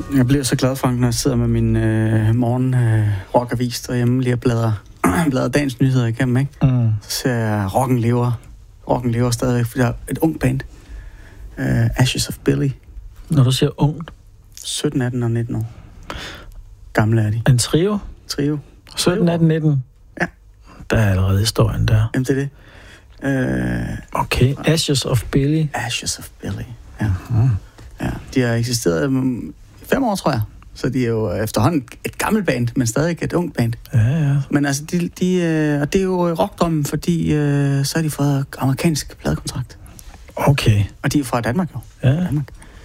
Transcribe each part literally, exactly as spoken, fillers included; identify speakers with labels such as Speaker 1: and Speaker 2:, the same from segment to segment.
Speaker 1: Jeg bliver så glad, Frank, når jeg sidder med min øh, morgen øh, rockavis derhjemme lige og bladrer, bladrer dagens nyheder igennem, ikke? Mm. Så ser jeg, rocken lever. Rocken lever stadigvæk, fordi der er et ungt band. Uh, Ashes of Billy.
Speaker 2: Når du siger ungt?
Speaker 1: sytten, atten og nitten år. Gamle er de.
Speaker 2: En trio?
Speaker 1: Trio.
Speaker 2: sytten, atten, nitten?
Speaker 1: Ja.
Speaker 2: Der er allerede historien der.
Speaker 1: Jamen, det er det. Uh,
Speaker 2: okay, Ashes of Billy.
Speaker 1: Ashes of Billy, ja.
Speaker 2: Mm.
Speaker 1: Ja, de har eksisteret um, fem år, tror jeg. Så de er jo efterhånden et gammelt band, men stadig et ungt band.
Speaker 2: Ja, ja.
Speaker 1: Men altså, de, de, øh, og det er jo rockdrømmen, fordi øh, så har de fået amerikansk pladekontrakt.
Speaker 2: Okay.
Speaker 1: Og de er fra Danmark, jo.
Speaker 2: Ja.
Speaker 1: Danmark.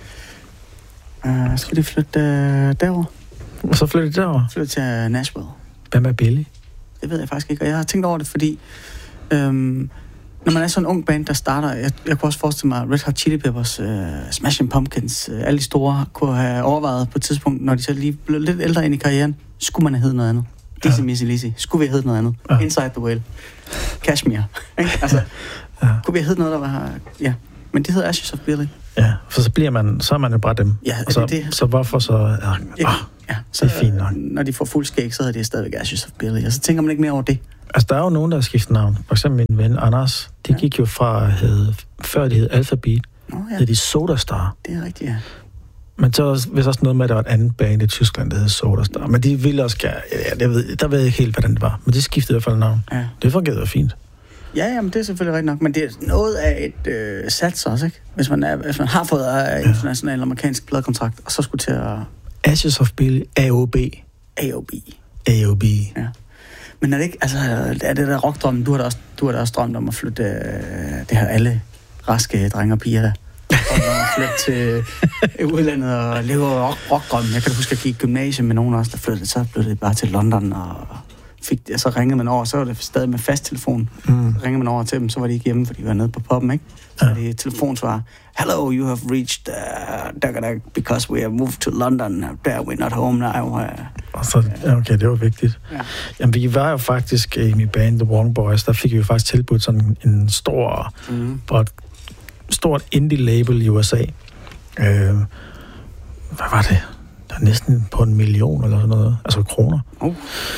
Speaker 1: Uh, så skal de flytte uh, derover.
Speaker 2: Og så flytte derover?
Speaker 1: Flytte til Nashville.
Speaker 2: Hvad med Billy?
Speaker 1: Det ved jeg faktisk ikke, og jeg har tænkt over det, fordi øhm, når man er sådan en ung band, der starter, jeg, jeg kunne også forestille mig, Red Hot Chili Peppers, uh, Smashing Pumpkins, uh, alle de store, kunne have overvejet på et tidspunkt, når de så lige blev lidt ældre ind i karrieren, skulle man have heddet noget andet. Dizzy ja. Missy Lizzy, skulle vi have heddet noget andet? Ja. Inside the Whale, Kashmir, ikke? Altså, ja. Kunne vi have heddet noget, der var, ja, men det hedder Ashes of Billy.
Speaker 2: Ja, for så bliver man, så er man jo bare dem.
Speaker 1: Ja,
Speaker 2: og så,
Speaker 1: det, det.
Speaker 2: så hvorfor så, ja,
Speaker 1: ja,
Speaker 2: åh,
Speaker 1: ja, så,
Speaker 2: det er fint nok.
Speaker 1: Når de får fuld skæg, så hedder det stadigvæk Ashes of Billy, og så tænker man ikke mere over det.
Speaker 2: Altså, der er jo nogen, der har skiftet navn. For eksempel min ven Anders, de ja. gik jo fra, hed, før de hed Alphabet,
Speaker 1: oh, ja.
Speaker 2: hed de Sodastar.
Speaker 1: Det er rigtigt, ja.
Speaker 2: Men så var der også noget med, at der var et andet band i Tyskland, der hed Sodastar. Men de ville også gerne, ja, jeg ved, der ved jeg ikke helt, hvordan det var. Men de skiftede i hvert fald navn. Ja. Det fungerede jo fint.
Speaker 1: Ja, jamen, det er selvfølgelig rigtigt nok, men det er noget af et øh, sats også, ikke? Hvis man, er, hvis man har fået en ja. international amerikansk pladekontrakt, og så skulle til at...
Speaker 2: Ashes of Billy, A O B.
Speaker 1: A O B.
Speaker 2: A O B.
Speaker 1: Ja. Men er det ikke, altså, er det der rockdrømmen, du har da også, du har da også drømt om at flytte, øh, det her alle raske drenge og piger der. Og flytte til udlandet og leve rock, rockdrømmen. Jeg kan da huske, at jeg gik i gymnasiet med nogen også, der flyttede, så blev det bare til London og... Fik, så ringede man over, så var det stadig med fasttelefon. Mm. Så ringede man over til dem, så var de ikke hjemme, fordi de var nede på poppen, ikke? Så ja. Det telefonsvar. Hello, you have reached uh, because we have moved to London. There we're not home now. Uh,
Speaker 2: og så, okay, det var vigtigt. Ja. Jamen, vi var jo faktisk i min band, The Wrong Boys, der fik vi jo faktisk tilbudt sådan en stor, mm. på et stort indie-label i U S A. Øh, hvad var det? Der er næsten på en million eller sådan noget. Altså kroner. Oh.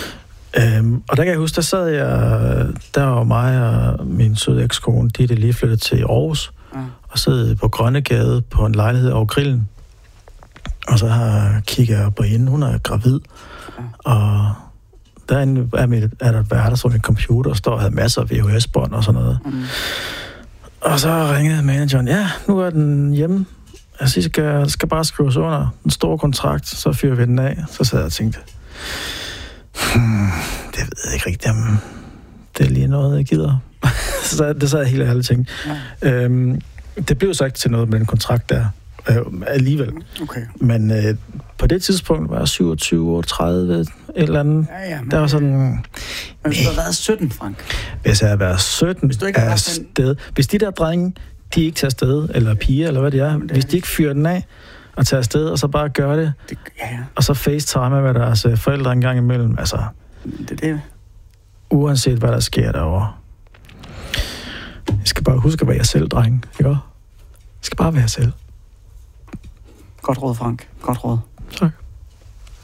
Speaker 2: Øhm, og der kan jeg huske, der sad jeg, der var mig og min søde ekskone, de er lige flyttet til Aarhus, ja. Og sad på Grønnegade på en lejlighed over grillen. Og så har kigget jeg på hende, hun er gravid, ja. Og derinde er, mit, er der, er der sådan en computer, og står og havde masser af V H S-bånd og sådan noget. Mm. Og så ringede manageren, ja, nu er den hjemme. Altså, I skal, skal bare skrives under en stor kontrakt, så fyrer vi den af. Så sad jeg og tænkte, Hmm, det ved jeg ikke rigtigt, om det er lige noget, jeg gider. så det sad jeg helt ærligt tænkt. Ja. Øhm, det blev så ikke til noget med den kontrakt der, øh, alligevel.
Speaker 1: Okay.
Speaker 2: Men øh, på det tidspunkt var jeg syvogtyve, otteogtredive, et eller andet.
Speaker 1: Ja, ja, men,
Speaker 2: der var sådan...
Speaker 1: Men hvis du havde været sytten, Frank?
Speaker 2: Hvis jeg havde været sytten, hvis du ikke havde sted. En... Hvis de der drenge, de ikke tager afsted, eller piger, eller hvad det er, det hvis de ikke fyrer den af, og tage afsted, og så bare gøre det. det ja, ja. Og så facetime med deres forældre en gang imellem. Altså,
Speaker 1: det er det.
Speaker 2: Uanset hvad der sker derovre. Jeg skal bare huske at være jeg selv, dreng. Ikke? Jeg skal bare være jeg selv.
Speaker 1: Godt råd, Frank. Godt råd.
Speaker 2: Tak.